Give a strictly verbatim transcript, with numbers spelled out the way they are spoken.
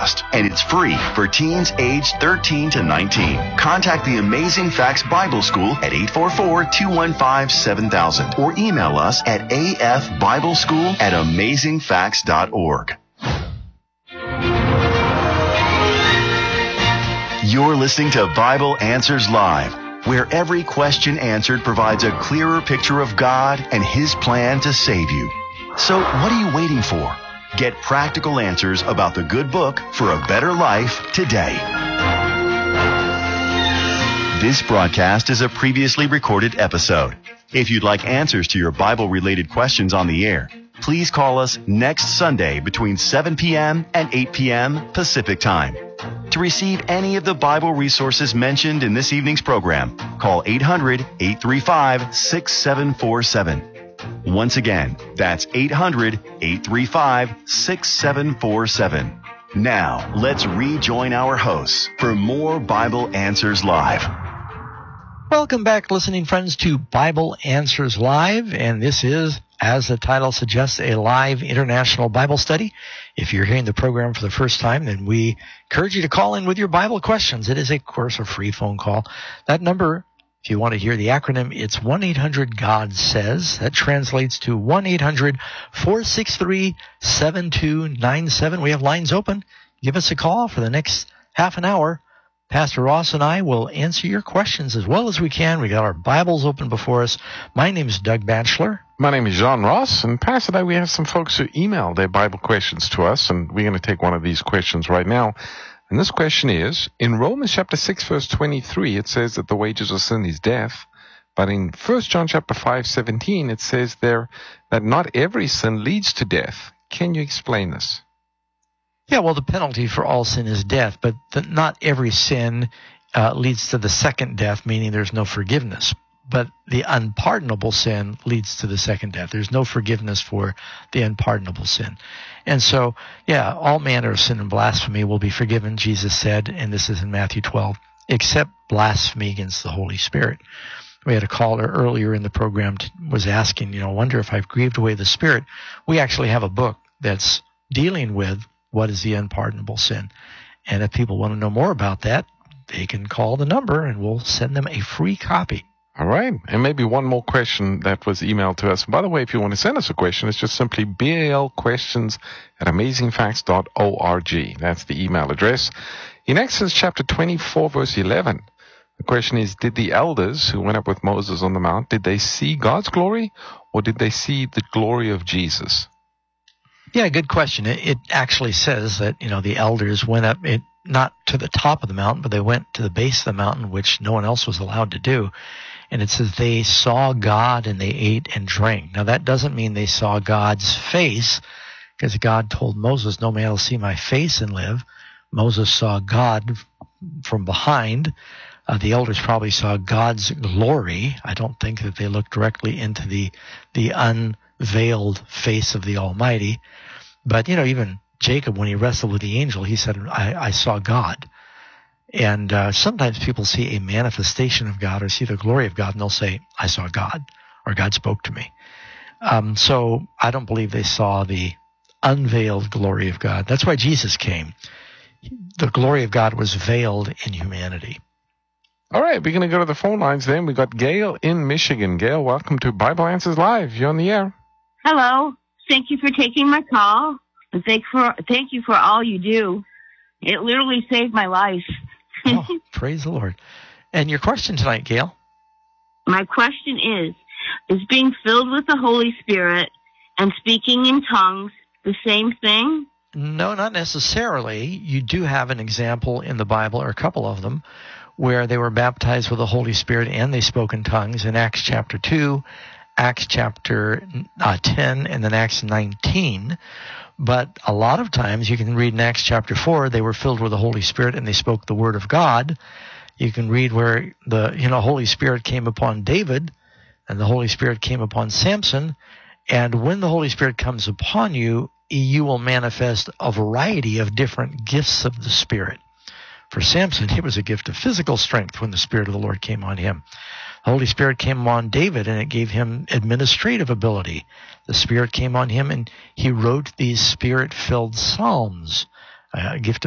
cost, and it's free for teens aged thirteen to nineteen. Contact the Amazing Facts Bible School at eight four four, two one five, seven thousand or email us at afbibleschool at amazing facts dot org. You're listening to Bible Answers Live, where every question answered provides a clearer picture of God and His plan to save you. So what are you waiting for? Get practical answers about the good book for a better life today. This broadcast is a previously recorded episode. If you'd like answers to your Bible-related questions on the air, please call us next Sunday between seven p.m. and eight p.m. Pacific Time. To receive any of the Bible resources mentioned in this evening's program, call eight hundred, eight three five, six seven four seven. Once again, that's eight hundred, eight three five, six seven four seven. Now, let's rejoin our hosts for more Bible Answers Live. Welcome back, listening friends, to Bible Answers Live, and this is, as the title suggests, a live international Bible study. If you're hearing the program for the first time, then we encourage you to call in with your Bible questions. It is, of course, a free phone call. That number, if you want to hear the acronym, it's one eight hundred God says. That translates to one eight hundred, four six three, seven two nine seven. We have lines open. Give us a call for the next half an hour. Pastor Ross and I will answer your questions as well as we can. We got our Bibles open before us. My name is Doug Batchelor. My name is John Ross, and Pastor, today we have some folks who emailed their Bible questions to us, and we're going to take one of these questions right now. And this question is, in Romans chapter six, verse twenty-three, it says that the wages of sin is death. But in First John chapter five, seventeen, it says there that not every sin leads to death. Can you explain this? Yeah, well, the penalty for all sin is death, but the, not every sin uh, leads to the second death, meaning there's no forgiveness. But the unpardonable sin leads to the second death. There's no forgiveness for the unpardonable sin. And so, yeah, all manner of sin and blasphemy will be forgiven, Jesus said, and this is in Matthew twelve, except blasphemy against the Holy Spirit. We had a caller earlier in the program to, was asking, you know, wonder if I've grieved away the Spirit. We actually have a book that's dealing with what is the unpardonable sin. And if people want to know more about that, they can call the number and we'll send them a free copy. All right. And maybe one more question that was emailed to us. By the way, if you want to send us a question, it's just simply balquestions at amazing facts dot org. That's the email address. In Exodus chapter twenty-four, verse eleven, the question is, did the elders who went up with Moses on the mount, did they see God's glory or did they see the glory of Jesus? Yeah, good question. It, it actually says that, you know, the elders went up, it, not to the top of the mountain, but they went to the base of the mountain, which no one else was allowed to do. And it says they saw God and they ate and drank. Now, that doesn't mean they saw God's face, because God told Moses, no man will see my face and live. Moses saw God from behind. Uh, the elders probably saw God's glory. I don't think that they looked directly into the the unveiled face of the Almighty. But, you know, even Jacob, when he wrestled with the angel, he said, I, I saw God. And uh, sometimes people see a manifestation of God or see the glory of God, and they'll say, I saw God, or God spoke to me. Um, so I don't believe they saw the unveiled glory of God. That's why Jesus came. The glory of God was veiled in humanity. All right, we're going to go to the phone lines then. We got Gail in Michigan. Gail, welcome to Bible Answers Live. You're on the air. Hello. Thank you for taking my call. And thank for thank you for all you do. It literally saved my life. Oh, praise the Lord. And your question tonight, Gail? My question is, is being filled with the Holy Spirit and speaking in tongues the same thing? No, not necessarily. You do have an example in the Bible, or a couple of them, where they were baptized with the Holy Spirit and they spoke in tongues in Acts chapter two, Acts chapter uh, ten, and then Acts nineteen. But a lot of times, you can read in Acts chapter four, they were filled with the Holy Spirit and they spoke the word of God. You can read where the you know Holy Spirit came upon David and the Holy Spirit came upon Samson. And when the Holy Spirit comes upon you, you will manifest a variety of different gifts of the Spirit. For Samson, it was a gift of physical strength when the Spirit of the Lord came on him. The Holy Spirit came on David, and it gave him administrative ability. The Spirit came on him, and he wrote these Spirit-filled psalms, a gift of